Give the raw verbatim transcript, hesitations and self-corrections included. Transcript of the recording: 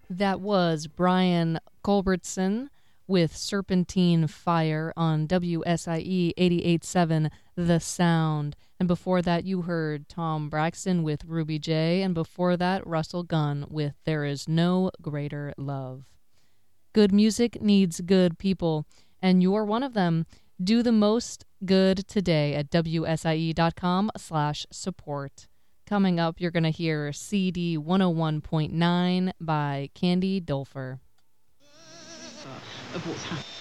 That was Brian Culbertson with Serpentine Fire on W S I E eighty-eight point seven The Sound. And before that, you heard Tom Braxton with Ruby J. And before that, Russell Gunn with There Is No Greater Love. Good music needs good people, and you're one of them. Do the most good today at W S I E dot com slash support. Coming up, you're going to hear C D one oh one point nine by Candy Dulfer. Of what's happening.